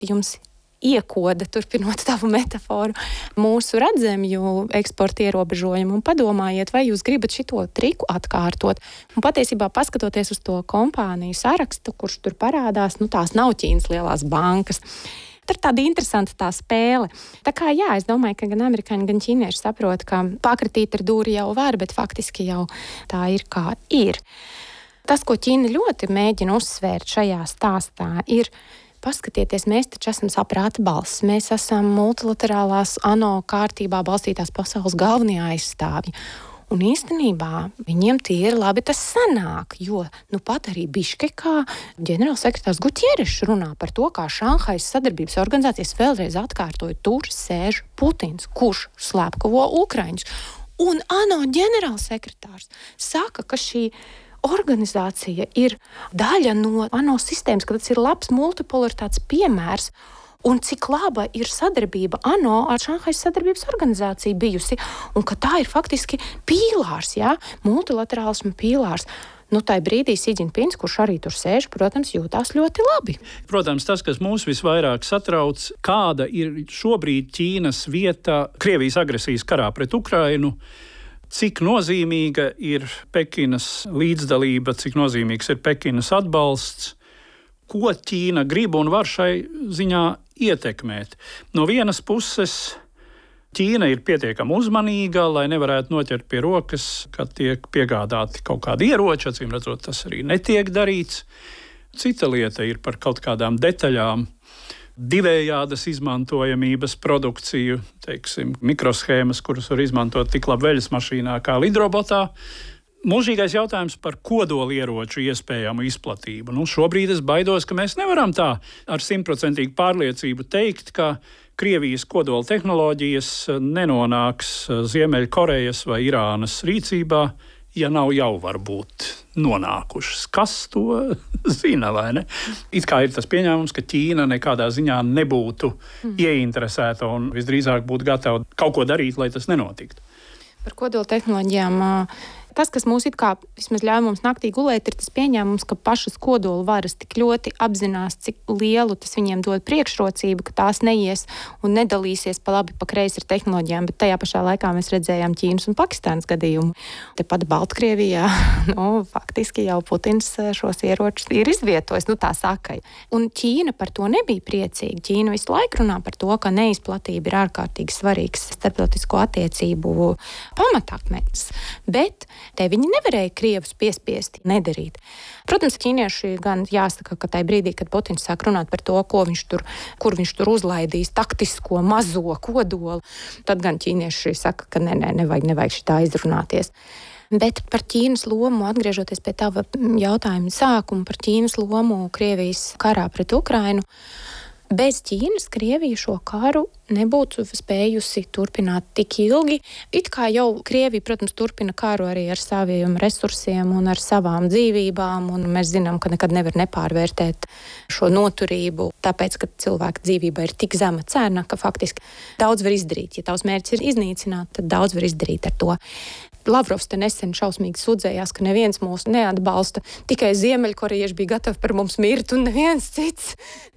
jums iekoda, turpinot tavu metaforu, mūsu redzamju eksporta ierobežojumu un padomājiet, vai jūs gribat šito triku atkārtot. Un patiesībā, paskatoties uz to kompāniju sarakstu, kurš tur parādās, tās nav Ķīnas lielās bankas. Tā ir tāda interesanta tā spēle. Tā kā jā, es domāju, ka gan amerikāņi, gan ķīnieši saprot, ka pakratīt ar dūri jau var, bet faktiski jau tā ir kā ir. Tas, ko Ķīna ļoti mēģina uzsvērt šajā stāstā, ir paskatieties, mēs taču esam saprāta balss. Mēs esam multilaterālās ANO kārtībā balstītās pasaules galvenie aizstāvji. Un īstenībā viņiem tīri labi tas sanāk, jo pat arī Biškekā ģenerālsekretārs Guķierešs runā par to, kā Šanhais sadarbības organizācijas vēlreiz atkārtoja, tur sēž Putins, kurš slepkavo Ukraiņus. Un ANO ģenerālsekretārs saka, ka šī organizācija ir daļa no ANO sistēmas, ka tas ir labs multipolaritātes piemērs, un cik laba ir sadarbība ANO ar Šanhais sadarbības organizāciju bijusi, un ka tā ir faktiski pīlārs, multilaterālisma pīlārs. Tai brīdī Xi Jinpings, kurš arī tur sēž, protams, jūtās ļoti labi. Protams, tas, kas mūs visvairāk satrauc, kāda ir šobrīd Ķīnas vieta Krievijas agresijas karā pret Ukrainu, cik nozīmīga ir Pekinas līdzdalība, cik nozīmīgs ir Pekinas atbalsts, ko Ķīna grib un var šai ziņā ietekmēt. No vienas puses, Ķīna ir pietiekami uzmanīga, lai nevarētu noķert pie rokas, kad tiek piegādāti kaut kādi ieroči, acīm redzot, tas arī netiek darīts. Cita lieta ir par kaut kādām detaļām, divējādas izmantojamības produkciju, teiksim, mikroshēmas, kuras var izmantot tik labi veļas mašīnā kā lidrobotā. Mūžīgais jautājums par kodolieroču iespējamu izplatību. Šobrīd es baidos, ka mēs nevaram tā ar 100% pārliecību teikt, ka Krievijas kodola tehnoloģijas nenonāks Ziemeļkorejas vai Irānas rīcībā, ja nav jau varbūt nonākušas. Kas to zina, vai ne? It kā ir tas pieņēmums, ka Ķīna nekādā ziņā nebūtu ieinteresēta un visdrīzāk būtu gatava kaut ko darīt, lai tas nenotiktu. Par kodola tehnoloģijām tas, kas mūs it kā vismaz ļauj mums naktī gulēt, ir tas pieņēmums, ka pašas kodola varas tik ļoti apzinās, cik lielu tas viņiem dod priekšrocību, ka tās neies un nedalīsies pa labi, pa kreisi ar tehnoloģijām, bet tajā pašā laikā mēs redzējām Ķīnas un Pakistānas gadījumu. Tepat Baltkrievijā, faktiski jau Putins šos ieročus ir izvietojis, tā saka. Un Ķīna par to nebija priecīga. Ķīna visu laiku runā par to, ka neizplatība ir ārkārtīgi svarīgs starptautisko attiecību pamatakmens, bet te viņi nevarēja Krievus piespiest nedarīt. Protams, ķīnieši gan jāsaka, ka tajā brīdī, kad Putins sāk runāt par to, kur viņš tur uzlaidīs taktisko mazo kodolu, tad gan ķīnieši saka, ka nevajag šitā izrunāties. Bet par Ķīnas lomu, atgriežoties pie tava jautājuma sākuma, par Ķīnas lomu Krievijas karā pret Ukrainu, bez Ķīnas Krievija šo karu nebūtu spējusi turpināt tik ilgi. It kā jau Krievija, protams, turpina karu arī ar saviem resursiem un ar savām dzīvībām, un mēs zinām, ka nekad nevar nepārvērtēt šo noturību, tāpēc, ka cilvēka dzīvība ir tik zema cena, ka faktiski daudz var izdarīt. Ja tavs mērķis ir iznīcināt, tad daudz var izdarīt ar to. Lavrovs te nesen šausmīgi sūdzējās, ka neviens mūs neatbalsta, tikai Ziemeļkorejieši bija gatavi par mums mirt un neviens cits.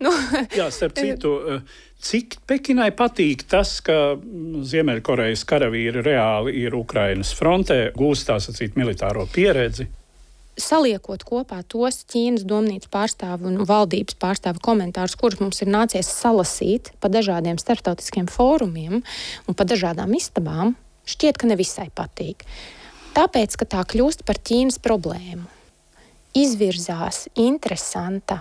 Jā, starp citu, cik Pekinai patīk tas, ka Ziemeļkorejas karavīri reāli ir Ukrainas frontē, gūst tā sacīt militāro pieredzi? Saliekot kopā tos Ķīnas domnīcas pārstāvu un valdības pārstāvu komentārus, kurus mums ir nācies salasīt pa dažādiem starptautiskiem fórumiem un pa dažādām istabām, šķiet, ka nevisai patīk. Tāpēc, ka tā kļūst par Ķīnas problēmu. Izvirzās interesanta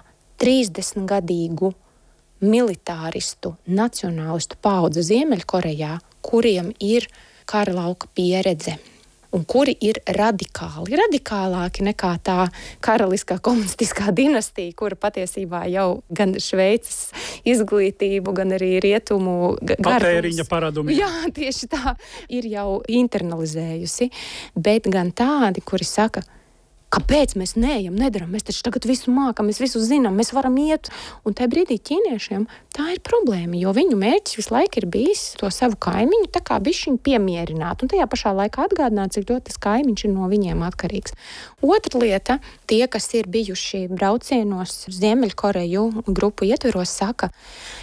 30-gadīgu militāristu, nacionālistu paudze Ziemeļkorejā, kuriem ir kara lauka pieredze un kuri ir radikālāki nekā tā karaliskā komunistiskā dinastija, kura patiesībā jau gan Šveices izglītību, gan arī rietumu patēriņa paradumi. Jā, tieši tā ir jau internalizējusi, bet gan tādi, kuri saka, kāpēc mēs nedarām, mēs taču tagad visu mākam, mēs visu zinām, mēs varam iet. Un tajā brīdī ķīniešiem tā ir problēma, jo viņu mērķis visu laiku ir bijis to savu kaimiņu tā kā bišķiņu piemierināt un tajā pašā laikā atgādināt, cik ļoti tas kaimiņš ir no viņiem atkarīgs. Otra lieta, tie, kas ir bijuši braucienos Ziemeļkoreju grupu ietveros, saka,